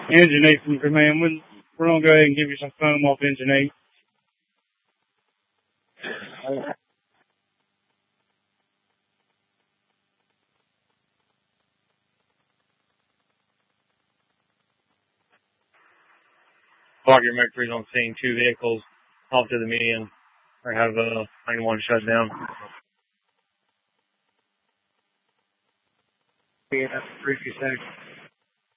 Engine 8 from Command. We're going to go ahead and give you some foam off Engine 8. Roger, Mercury's on scene. 2 vehicles off to the median. I have line 1 shut down. Yeah, 326.